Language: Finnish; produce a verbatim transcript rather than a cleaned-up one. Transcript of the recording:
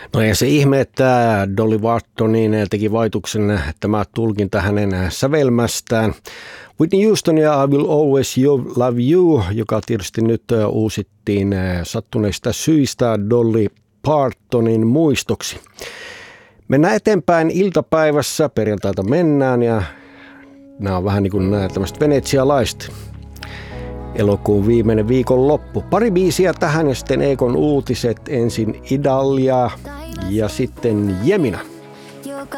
No ja se ihme, että Dolly Partonin teki valituksen tämä tulkinta hänen sävelmästään. Whitney Houston ja I Will Always Love You, joka tietysti nyt uusittiin sattuneista syistä Dolly Partonin muistoksi. Mennään eteenpäin iltapäivässä, perjantaita mennään ja nämä on vähän niin kuin nämä tämmöiset venetsialaiset. Elokuun viimeinen viikon loppu. Pari biisiä tähän ja sitten Ekon uutiset. Ensin Idalia ja sitten Jemina.